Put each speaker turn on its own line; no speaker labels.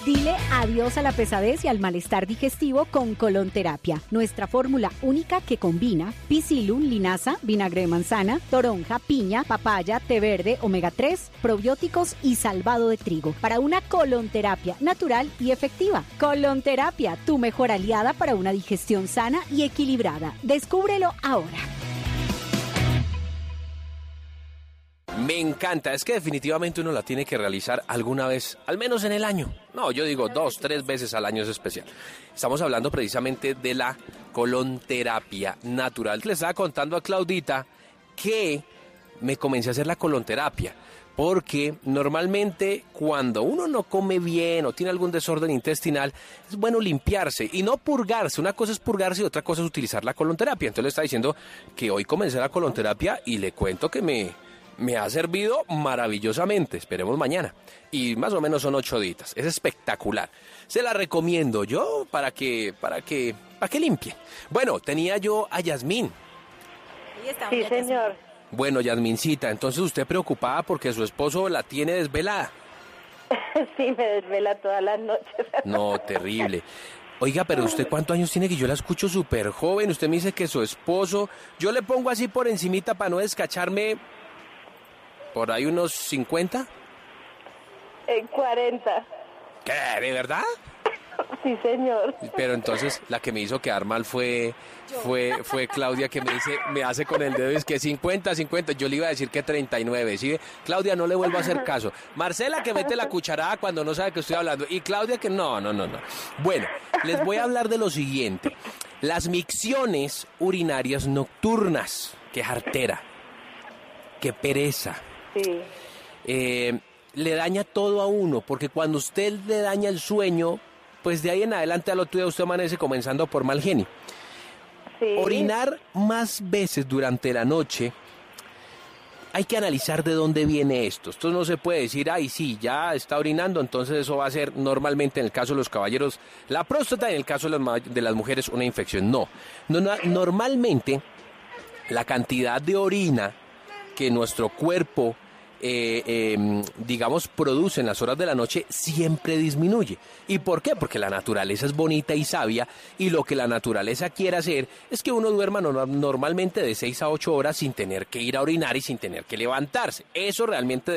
Dile adiós a la pesadez y al malestar digestivo con Colonterapia, nuestra fórmula única que combina Psyllum, linaza, vinagre de manzana, toronja, piña, papaya, té verde, omega 3, probióticos y salvado de trigo para una colonterapia natural y efectiva. Colonterapia, tu mejor aliada para una digestión sana y equilibrada. Descúbrelo ahora.
Me encanta, es que definitivamente uno la tiene que realizar alguna vez, al menos en el año. No, yo digo 2, 3 veces al año es especial. Estamos hablando precisamente de la colonterapia natural. Le estaba contando a Claudita que me comencé a hacer la colonterapia, porque normalmente cuando uno no come bien o tiene algún desorden intestinal, es bueno limpiarse y no purgarse. Una cosa es purgarse y otra cosa es utilizar la colonterapia. Entonces le está diciendo que hoy comencé la colonterapia y le cuento que me ha servido maravillosamente. Esperemos mañana. Y más o menos son 8 días. Es espectacular. Se la recomiendo yo para que limpie. Bueno, tenía yo a Yasmín.
Sí, señor.
Bueno, Yasmincita, entonces usted preocupada porque su esposo la tiene desvelada.
Sí, me desvela todas las noches.
No, terrible. Oiga, pero ¿usted cuántos años tiene? Que yo la escucho súper joven. Usted me dice que su esposo... Yo le pongo así por encimita para no descacharme... ¿Por ahí unos 50?
40.
¿Qué? ¿De verdad?
Sí, señor.
Pero entonces la que me hizo quedar mal fue Claudia, que me hace con el dedo, es que 50. Yo le iba a decir que 39, ¿sí? Claudia, no le vuelvo a hacer caso. Marcela, que mete la cucharada cuando no sabe que estoy hablando. Y Claudia, que no. Bueno, les voy a hablar de lo siguiente. Las micciones urinarias nocturnas. Qué jartera. Qué pereza.
Sí.
Le daña todo a uno, porque cuando usted le daña el sueño, pues de ahí en adelante al otro día usted amanece comenzando por mal genio.
Sí.
Orinar más veces durante la noche, hay que analizar de dónde viene esto. Esto no se puede decir, ay, sí, ya está orinando, entonces eso va a ser normalmente en el caso de los caballeros la próstata, en el caso de las mujeres una infección. No, normalmente la cantidad de orina que nuestro cuerpo digamos produce en las horas de la noche siempre disminuye. ¿Y por qué? Porque la naturaleza es bonita y sabia, y lo que la naturaleza quiere hacer es que uno duerma normalmente de 6 a 8 horas sin tener que ir a orinar y sin tener que levantarse. Eso realmente